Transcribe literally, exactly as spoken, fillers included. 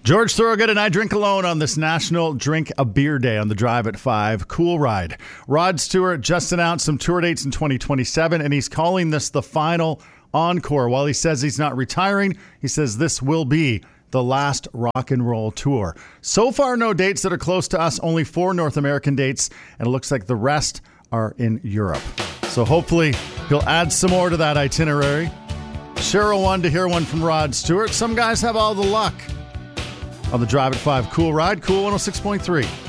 George Thorogood and I drink alone on this National Drink a Beer Day on the Drive at five. Cool ride. Rod Stewart just announced some tour dates in twenty twenty-seven, and he's calling this the final encore. While he says he's not retiring, he says this will be the last rock and roll tour. So far, no dates that are close to us, only four North American dates, and it looks like the rest are in Europe. So hopefully he'll add some more to that itinerary. Cheryl wanted to hear one from Rod Stewart. Some guys have all the luck. On the Drive at five Cool Ride, Cool one oh six point three.